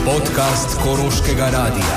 Podcast Koroškega radia.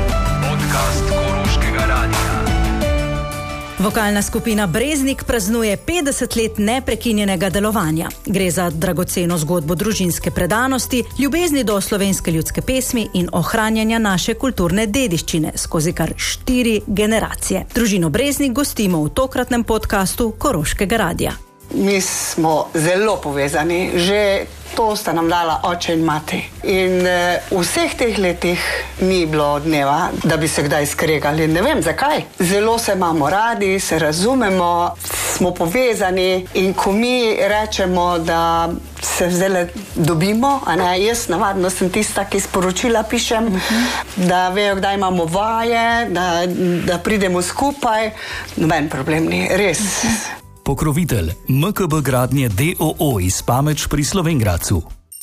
Vokalna skupina Breznik praznuje 50 let neprekinjenega delovanja. Gre za dragoceno zgodbo družinske predanosti, ljubezni do slovenske ljudske pesmi in ohranjanja naše kulturne dediščine skozi kar 4 generacije. Družino Breznik gostimo v tokratnem podcastu Koroškega radia. Mi smo zelo povezani, že to sta nam dala oče in mati. In v vseh teh letih ni bilo dneva, da bi se kdaj skregali. Ne vem zakaj. Zelo se imamo radi, se razumemo, smo povezani in ko mi rečemo, da se zdaj dobimo, a ne, jaz navadno sem tista, ki sporočila pišem, da vejo, kdaj imamo vaje, da pridemo skupaj. Noben problem ni, res. Pokrovitelj MKB Gradnje d.o.o. iz Pameč pri Slovenj Gradcu.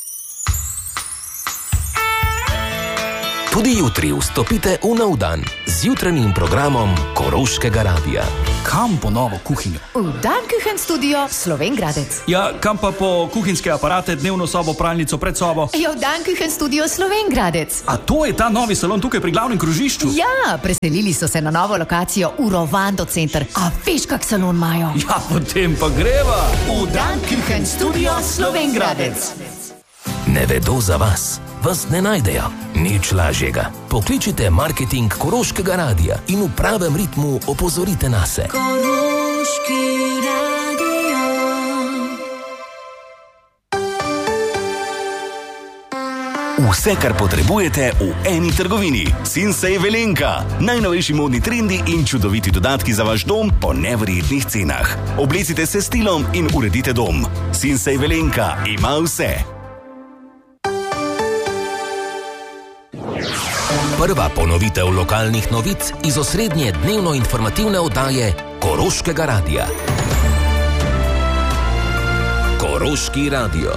Tudi jutri vstopite v nov dan z jutranjim programom Koroškega radia. Kam po novo kuhinjo? V Dan Kuchen Studio Slovenj Gradec. Ja, kam pa po kuhinjske aparate, dnevno sobo, pralnico, pred sobo? Ja, v Dan Kuchen Studio Slovenj Gradec. A to je ta novi salon tukaj pri glavnem krožišču? Ja, preselili so se na novo lokacijo v Rovando center. A veš, kak salon imajo? Ja, potem pa greva v Dan Kuchen Studio Slovenj Gradec. Ne vedo za vas. Vas ne najdejo. Nič lažjega. Pokličite marketing Koroškega radia in v pravem ritmu opozorite nase. Koroški radio. Vse, kar potrebujete v eni trgovini. Sinsay Velenka. Najnovejši modni trendi in čudoviti dodatki za vaš dom po neverjetnih cenah. Oblecite se stilom in uredite dom. Sinsay Velenka ima vse. Prva ponovitev lokalnih novic iz osrednje dnevno informativne oddaje Koroškega radia. Koroški radio.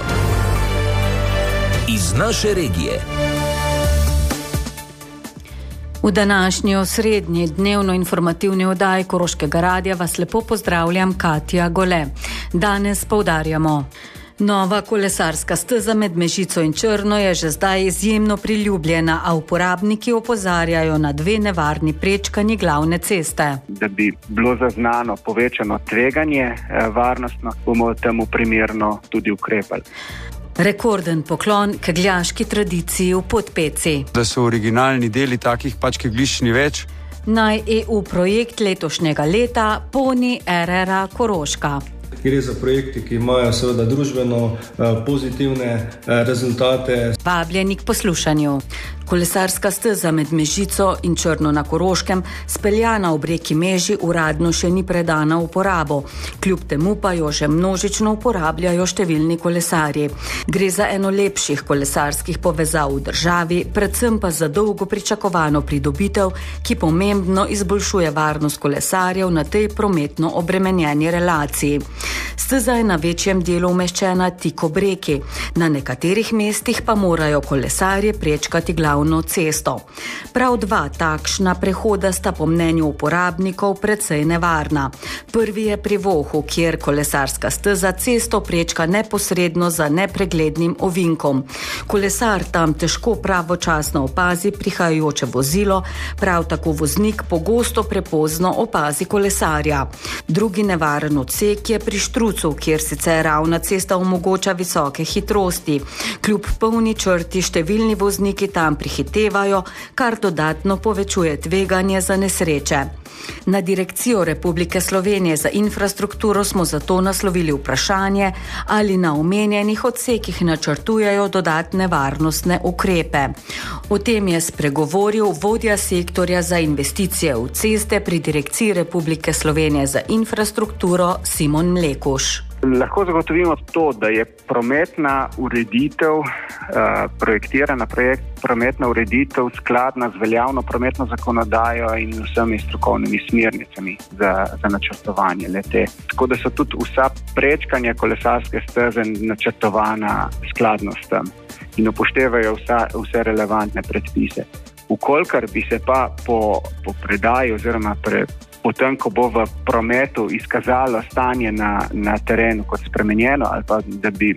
Iz naše regije. V današnji osrednji dnevno informativni oddaji Koroškega radia vas lepo pozdravljam, Katja Gole. Danes poudarjamo: nova kolesarska steza med Mežico in Črno je že zdaj izjemno priljubljena, a uporabniki opozarjajo na 2 nevarni prečkanji glavne ceste. Da bi bilo zaznano povečano tveganje varnostno, bomo temu primerno tudi ukrepali. Rekorden poklon kegljaški tradiciji v Podpeci. Da so originalni deli takih keglišč ni več. Naj EU projekt letošnjega leta Poni RR Koroška. Gre za projekte, ki imajo seveda družbeno pozitivne rezultate. Vabljeni k poslušanju. Kolesarska steza med Mežico in Črno na Koroškem, speljana ob reki Meži, uradno še ni predana v uporabo. Kljub temu pa jo že množično uporabljajo številni kolesarji. Gre za eno lepših kolesarskih povezav v državi, predvsem pa za dolgo pričakovano pridobitev, ki pomembno izboljšuje varnost kolesarjev na tej prometno obremenjeni relaciji. Steza je na večjem delu umeščena tik ob reki. Na nekaterih mestih pa morajo kolesarje prečkati glavno cesto. Prav 2 takšna prehoda sta po mnenju uporabnikov precej nevarna. Prvi je pri Vohu, kjer kolesarska steza cesto prečka neposredno za nepreglednim ovinkom. Kolesar tam težko pravočasno opazi prihajajoče vozilo, prav tako voznik pogosto prepozno opazi kolesarja. Drugi nevaren odsek je pri Štrucu, kjer sicer ravna cesta omogoča visoke hitrosti. Kljub polni črti številni vozniki tam prihitevajo, kar dodatno povečuje tveganje za nesreče. Na Direkcijo Republike Slovenije za infrastrukturo smo zato naslovili vprašanje, ali na omenjenih odsekih načrtujejo dodatne varnostne ukrepe. O tem je spregovoril vodja sektorja za investicije v ceste pri Direkciji Republike Slovenije za infrastrukturo Simon Mlekuš. Lahko zagotovimo to, da je prometna ureditev, projektirana prometna ureditev skladna z veljavno prometno zakonodajo in vsemi strokovnimi smernicami za načrtovanje le-te. Tako da so tudi vsa prečkanja kolesarske steze načrtovana skladno s tem in upoštevajo vse relevantne predpise. Ukolikor bi se pa po predaji oziroma potem, ko bo v prometu izkazalo stanje na terenu kot spremenjeno ali pa da bi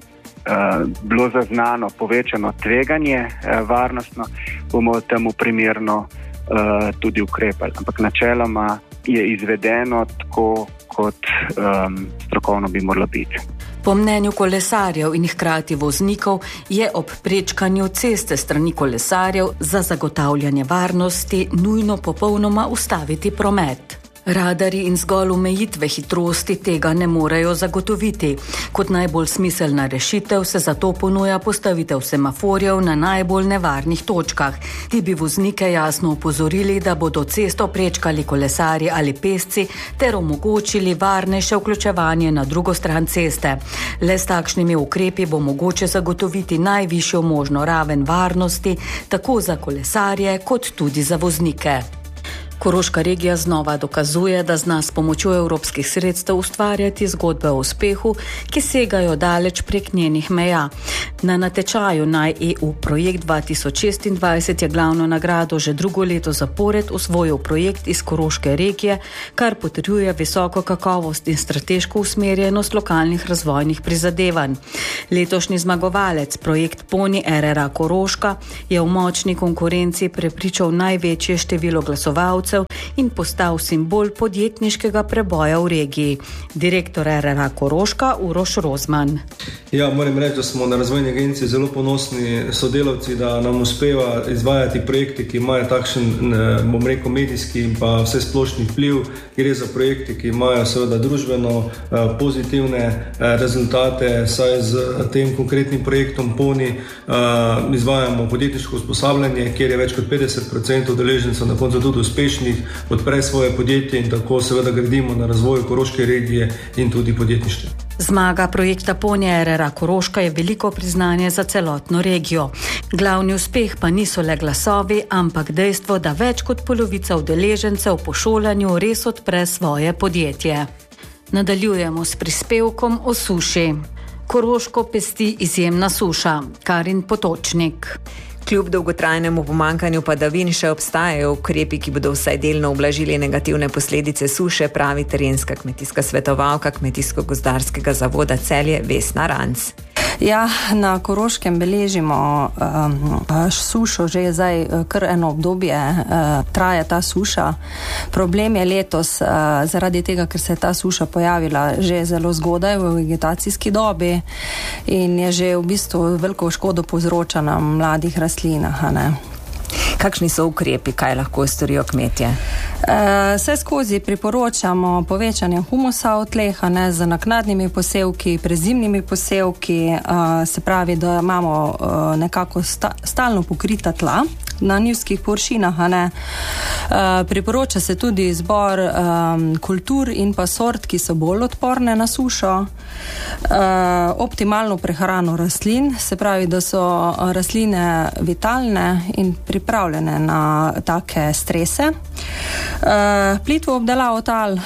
bilo zaznano povečano tveganje varnostno, bomo temu primerno tudi ukrepali. Ampak načeloma je izvedeno tako, kot strokovno bi moralo biti. Po mnenju kolesarjev in hkrati voznikov je ob prečkanju ceste strani kolesarjev za zagotavljanje varnosti nujno popolnoma ustaviti promet. Radarji in zgolj omejitve hitrosti tega ne morejo zagotoviti. Kot najbolj smiselna rešitev se zato ponuja postavitev semaforjev na najbolj nevarnih točkah. Ti bi voznike jasno opozorili, da bodo cesto prečkali kolesarji ali pešci ter omogočili varnejše vključevanje na drugo stran ceste. Le s takšnimi ukrepi bo mogoče zagotoviti najvišjo možno raven varnosti tako za kolesarje kot tudi za voznike. Koroška regija znova dokazuje, da zna s pomočjo evropskih sredstev ustvarjati zgodbe o uspehu, ki segajo daleč prek njenih meja. Na natečaju Naj EU projekt 2026 je glavno nagrado že drugo leto zapored osvojil projekt iz Koroške regije, kar potrjuje visoko kakovost in strateško usmerjenost lokalnih razvojnih prizadevanj. Letošnji zmagovalec, projekt Poni RRA Koroška, je v močni konkurenci prepričal največje število glasovalcev in postal simbol podjetniškega preboja v regiji. Direktor RRA Koroška Uroš Rozman. Ja, moram reči, da smo na razvojni agenciji zelo ponosni sodelavci, da nam uspeva izvajati projekte, ki imajo takšen, bom rekel, medijski in pa vse splošni vpliv. Gre za projekte, ki imajo seveda družbeno pozitivne rezultate. Saj z tem konkretnim projektom Poni izvajamo podjetniško usposabljanje, kjer je več kot 50% udeležencev na koncu tudi uspešnih, odpre svoje podjetje in tako seveda gradimo na razvoju Koroške regije in tudi podjetništva. Zmaga projekta Poni RRA Koroška je veliko priznanje za celotno regijo. Glavni uspeh pa niso le glasovi, ampak dejstvo, da več kot polovica udeležencev po šolanju res odpre svoje podjetje. Nadaljujemo s prispevkom o suši. Koroško pesti izjemna suša. Karin Potočnik. Kljub dolgotrajnemu pomanjkanju padavin še obstajajo ukrepi, ki bodo vsaj delno ublažili negativne posledice suše, pravi terenska kmetijska svetovalka Kmetijsko-gozdarskega zavoda Celje Vesna Ranc. Ja, na Koroškem beležimo sušo že zdaj kar eno obdobje, traja ta suša. Problem je letos zaradi tega, ker se je ta suša pojavila že zelo zgodaj v vegetacijski dobi in je že v bistvu veliko škodo povzroča na mladih rastlinah, ne. Kakšni so ukrepi, kaj lahko storijo kmetje? Vse skozi priporočamo povečanje humusa v tleh, ne, z naknadnimi posevki, prezimnimi posevki, se pravi, da imamo nekako stalno pokrita tla na njivskih površinah, ne. Priporoča se tudi izbor kultur in pa sort, ki so bolj odporne na sušo, optimalno prehrano rastlin, se pravi, da so rastline vitalne in pripravljene na take strese. Plitvo obdelavo tal,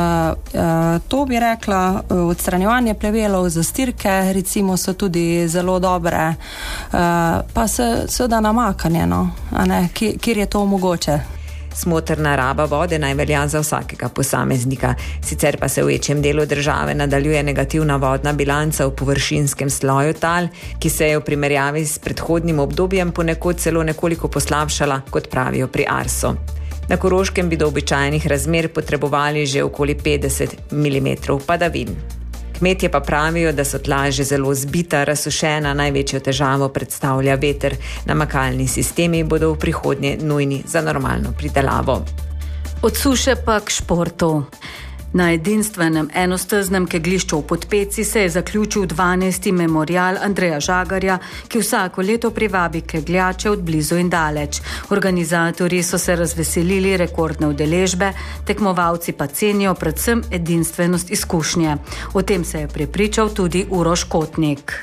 to bi rekla, odstranjevanje plevelov, zastirke recimo so tudi zelo dobre, pa seveda namakanje, no, a ne, kjer je to mogoče. Smotrna raba vode naj velja za vsakega posameznika. Sicer pa se v večjem delu države nadaljuje negativna vodna bilanca v površinskem sloju tal, ki se je v primerjavi s predhodnim obdobjem ponekod celo nekoliko poslabšala, kot pravijo pri Arso. Na Koroškem bi do običajnih razmer potrebovali že okoli 50 mm padavin. Kmetje pa pravijo, da so tla že zelo zbita, razsušena, največjo težavo predstavlja veter. Namakalni sistemi bodo v prihodnje nujni za normalno pridelavo. Od suše pa k športu. Na edinstvenem enosteznem kegljišču v Podpeci se je zaključil 12. memorial Andreja Žagarja, ki vsako leto privabi kegljače od blizu in daleč. Organizatorji so se razveselili rekordne udeležbe, tekmovalci pa cenijo predvsem edinstvenost izkušnje. O tem se je prepričal tudi Uroš Kotnik.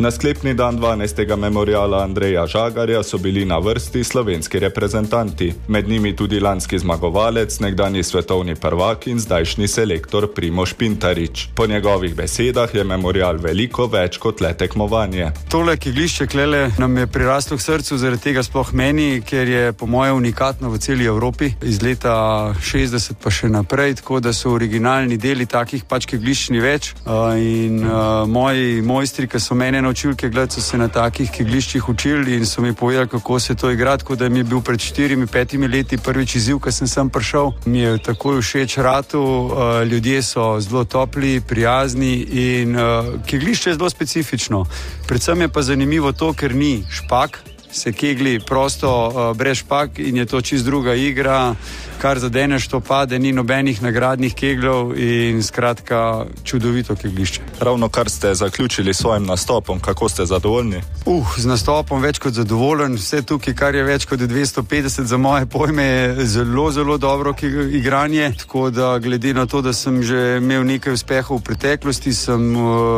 Na sklepni dan 12. memoriala Andreja Žagarja so bili na vrsti slovenski reprezentanti, med njimi tudi lanski zmagovalec, nekdanji svetovni prvak in zdajšnji selektor Primož Pintarič. Po njegovih besedah je memorial veliko več kot le tekmovanje. Tole kegljišče klele nam je priraslo k srcu, zaradi tega sploh meni, ker je po moje unikatno v celi Evropi, iz leta 60 pa še naprej, tako da so originalni deli takih pač kegljišč ni več. In moji mojstri, ki so mene naučili kegljati, so se na takih kegljiščih učili in so mi povedali, kako se to igra, tako da mi je bil pred 4-5 leti prvič izziv, ko sem prišel. Mi je takoj všeč ratu, ljudje so zelo topli, prijazni in kegljišče je zelo specifično. Predvsem je pa zanimivo to, ker ni špak, se kegli prosto brez špak in je to čist druga igra, kar zadeneš, to pade, ni nobenih nagradnih kegljev in skratka čudovito keglišče. Ravno kar ste zaključili s svojim nastopom, kako ste zadovoljni? Z nastopom več kot zadovoljen, vse tukaj, kar je več kot 250 za moje pojme, je zelo, zelo dobro igranje, tako da glede na to, da sem že imel nekaj uspehov v preteklosti, sem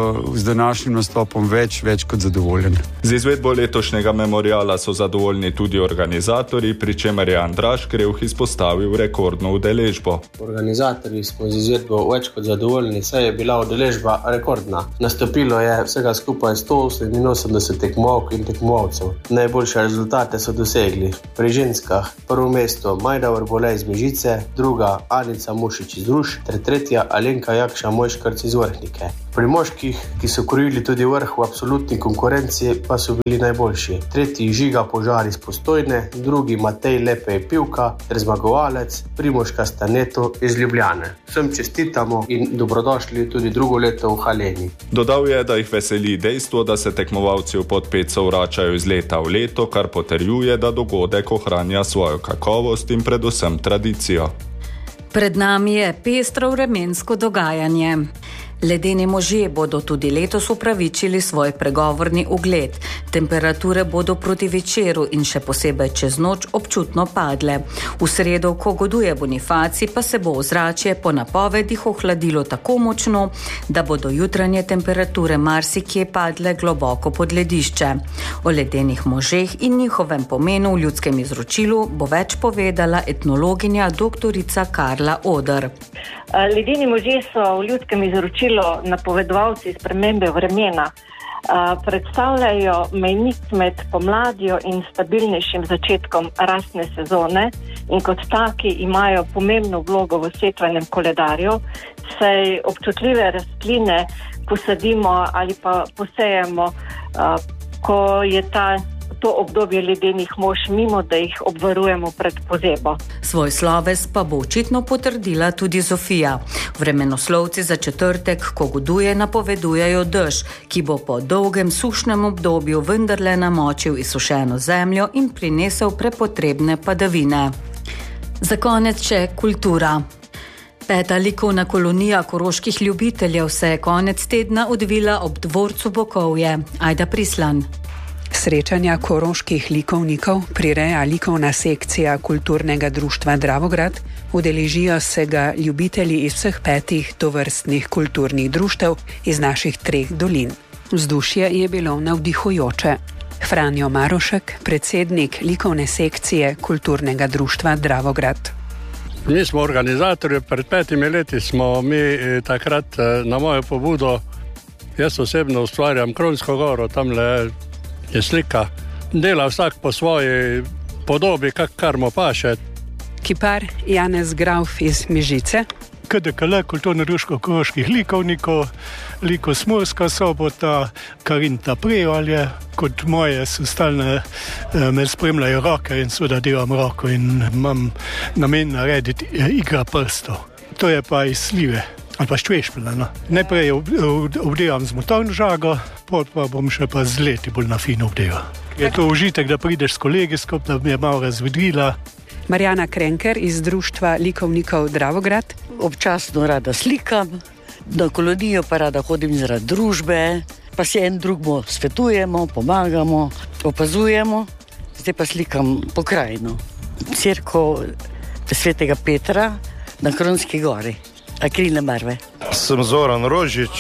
z današnjim nastopom več kot zadovoljen. Z izvedbo letošnjega memoriala so zadovoljni tudi organizatorji, pri čemer je Andraž Krevh izpostavil rekordno udeležbo. Organizatorji smo z izvedbo več kot zadovoljni, saj je bila udeležba rekordna. Nastopilo je vsega skupaj 188 tekmovalk in tekmovalcev. Najboljše rezultate so dosegli pri ženskah prvo mesto Majda Vrbolej iz Mežice, druga Anica Mušič iz Ruš ter tretja Alenka Jakša Mojškarc iz Vrhnike. Pri moških, ki so krojili tudi vrh v absolutni konkurenci, pa so bili najboljši. Tretji Žiga Požar iz Postojne, drugi Matej Lepej Pivka ter zmagovalec Primož Kastaneto iz Ljubljane. Vsem čestitamo in dobrodošli tudi drugo leto v Haleni. Dodal je, da jih veseli dejstvo, da se tekmovalci v Podpetco vračajo iz leta v leto, kar potrjuje, da dogodek ohranja svojo kakovost in predvsem tradicijo. Pred nami je pestro vremensko dogajanje. Ledeni možje bodo tudi letos upravičili svoj pregovorni ugled. Temperature bodo proti večeru in še posebej čez noč občutno padle. V sredo, ko goduje Bonifacij, pa se bo ozračje po napovedih ohladilo tako močno, da bodo jutranje temperature marsikje padle globoko pod ledišče. O ledenih možeh in njihovem pomenu v ljudskem izročilu bo več povedala etnologinja doktorica Karla Oder. Ledeni možje so v ljudskem izročilu napovedovalci spremembe vremena. Predstavljajo mejnik med pomladjo in stabilnejšim začetkom rastne sezone in kot taki imajo pomembno vlogo v setvenem koledarju, saj občutljive rastline posadimo ali pa posejemo, ko je to obdobje ledenih mož mimo, da jih obvarujemo pred pozebo. Svoj sloves pa bo očitno potrdila tudi Zofija. Vremenoslovci za četrtek, ko goduje, napovedujejo dež, ki bo po dolgem sušnem obdobju vendarle namočil izsušeno zemljo in prinesel prepotrebne padavine. Za konec še kultura. 5. likovna kolonija koroških ljubiteljev se je konec tedna odvila ob dvorcu Bokovje. Ajda Prislan. Srečanja koroških likovnikov prireja likovna sekcija Kulturnega društva Dravograd, udeležijo se ga ljubitelji iz vseh 5 tovrstnih kulturnih društev iz naših 3 dolin. Vzdušje je bilo navdihujoče. Franjo Marošek, predsednik likovne sekcije Kulturnega društva Dravograd. Mi smo organizatorji, pred 5 leti smo mi takrat na mojo pobudo, jaz osebno ustvarjam Kronsko goro, tamle je slika, dela vsak po svoji podobi, kar mu paše. Kipar Janez Grauf iz Mežice. KDKL, Kulturno društvo koroških likovnikov, Liko Smurska sobota, Karinta Prevalje, kot moje so stalne, me spremljajo roke in seveda delam roko in imam namen narediti igra prstov. To je pa iz slive. Ali pa štvešpila, no. Najprej obdelam z motorno žago, pot pa bom še pa z leti bolj na fino obdelal. Je to užitek, da prideš s kolegi skupaj, da mi je malo razvedrila. Marjana Krenker iz Društva likovnikov Dravograd. Občasno rada slikam, na kolonijo pa rada hodim zaradi družbe, pa si en drugmo svetujemo, pomagamo, opazujemo. Zdaj pa slikam pokrajino. Cerkev Svetega Petra na Kronski gori. Akrilne barve. Sem Zoran Rožič,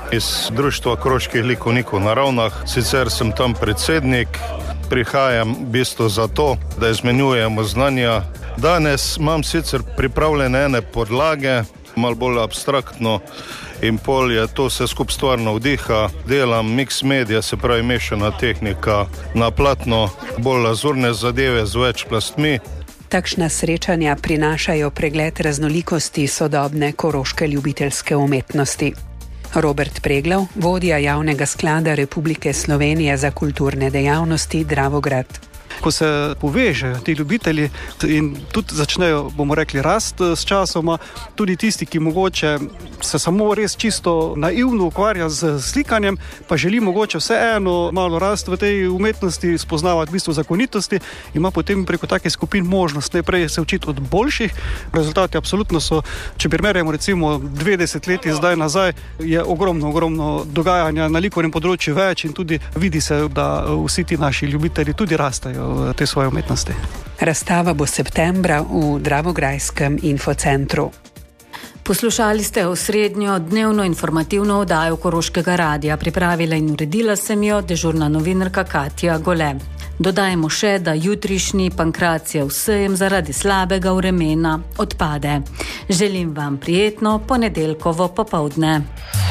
iz Društva koroških likovnikov na Ravnah. Sicer sem tam predsednik, prihajam v bistvu zato, da izmenjujemo znanja. Danes imam sicer pripravljene ene podlage, malo bolj abstraktno, in pol je to vse skup stvarno vdiha. Delam mix media, se pravi mešana tehnika na platno, bolj lazurne zadeve z več plastmi. Takšna srečanja prinašajo pregled raznolikosti sodobne koroške ljubiteljske umetnosti. Robert Preglav, vodja Javnega sklada Republike Slovenije za kulturne dejavnosti Dravograd. Ko se povežejo ti ljubitelji in tudi začnejo, bomo rekli, rast s časoma, tudi tisti, ki mogoče se samo res čisto naivno ukvarja z slikanjem, pa želi mogoče vseeno malo rast v tej umetnosti, spoznavati v bistvu zakonitosti, ima potem preko takih skupin možnost najprej se učiti od boljših. Rezultati absolutno so, če primerjamo recimo 20 let zdaj nazaj, je ogromno dogajanja na likovnem področju več in tudi vidi se, da vsi ti naši ljubitelji tudi rastejo v te svoje umetnosti. Razstava bo septembra v Dravograjskem infocentru. Poslušali ste osrednjo dnevno informativno oddajo Koroškega radia. Pripravila in uredila sem jo dežurna novinarka Katja Gole. Dodajmo še, da jutrišnji Pankracijev sejem zaradi slabega vremena odpade. Želim vam prijetno ponedeljkovo popoldne.